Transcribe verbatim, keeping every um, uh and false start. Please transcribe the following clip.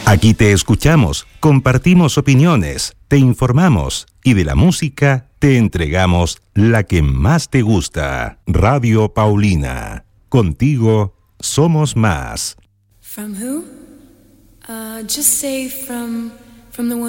Aquí te escuchamos, compartimos opiniones, te informamos y de la música te entregamos la que más te gusta. Radio Paulina. Contigo somos más. From who? Uh, just say from from the one